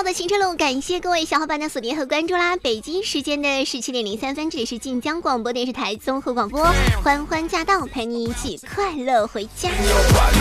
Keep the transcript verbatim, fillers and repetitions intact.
的行车路，感谢各位小伙伴的锁定和关注啦！北京时间的十七点零三分，这里是晋江广播电视台综合广播，欢欢驾到，陪你一起快乐回家。